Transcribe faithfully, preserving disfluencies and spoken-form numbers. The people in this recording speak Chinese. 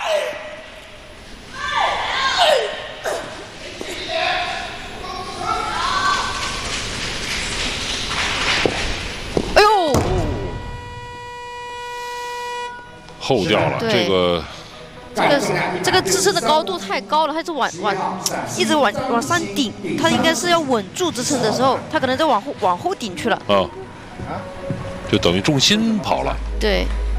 哎呦！ 后掉了，这个。 这个这个支撑的高度太高了，它是往往一直往往上顶，它应该是要稳住支撑的时候，它可能在往后往后顶去了。 啊，就等于重心跑了。 对。